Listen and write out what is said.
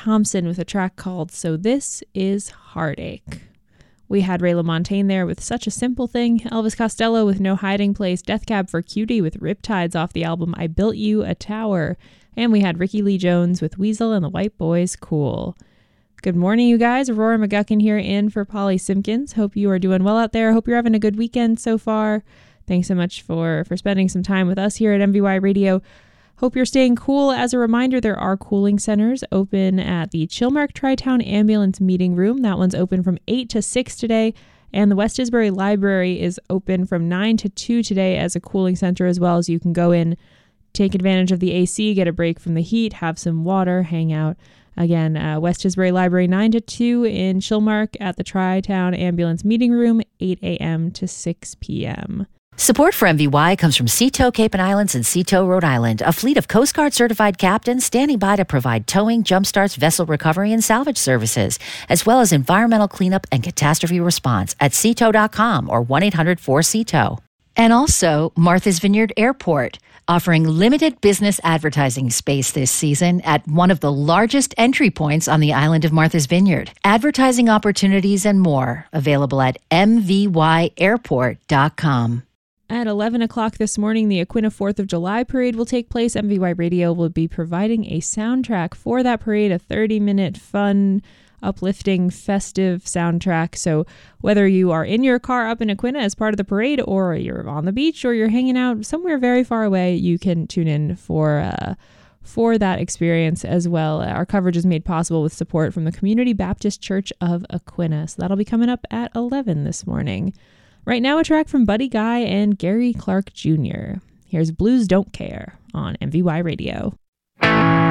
Thompson with a track called So This Is Heartache. We had Ray LaMontagne there with Such a Simple Thing, Elvis Costello with No Hiding Place, Death Cab for Cutie with Riptides off the album I Built You a Tower, and we had Ricky Lee Jones with Weasel and the White Boys Cool. Good morning, you guys. Aurora McGuckin here in for Polly Simpkins. Hope you are doing well out there. Hope you're having a good weekend so far. Thanks so much for spending some time with us here at MVY Radio. Hope you're staying cool. As a reminder, there are cooling centers open at the Chilmark Tri-Town Ambulance Meeting Room. That one's open from 8 to 6 today. And the West Disbury Library is open from 9 to 2 today as a cooling center as well. As you can go in, take advantage of the AC, get a break from the heat, have some water, hang out. Again, West Disbury Library, 9 to 2 in Chilmark at the Tri-Town Ambulance Meeting Room, 8 a.m. to 6 p.m. Support for MVY comes from Seatow Cape and Islands and Seatow, Rhode Island, a fleet of Coast Guard certified captains standing by to provide towing, jumpstarts, vessel recovery, and salvage services, as well as environmental cleanup and catastrophe response at seatow.com or 1-800-4SEATOW. And also Martha's Vineyard Airport, offering limited business advertising space this season at one of the largest entry points on the island of Martha's Vineyard. Advertising opportunities and more available at mvyairport.com. At 11 o'clock this morning, the Aquinnah 4th of July parade will take place. MVY Radio will be providing a soundtrack for that parade, a 30-minute fun, uplifting, festive soundtrack. So whether you are in your car up in Aquinnah as part of the parade, or you're on the beach, or you're hanging out somewhere very far away, you can tune in for that experience as well. Our coverage is made possible with support from the Community Baptist Church of Aquinnah. So that'll be coming up at 11 this morning. Right now, a track from Buddy Guy and Gary Clark Jr. Here's Blues Don't Care on MVY Radio.